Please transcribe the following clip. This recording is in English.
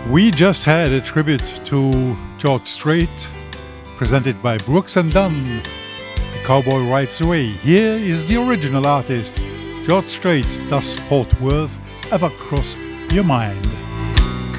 We just had a tribute to George Strait, presented by Brooks and Dunn, The Cowboy Rides Away. Here is the original artist, George Strait, Does Fort Worth Ever Cross Your Mind?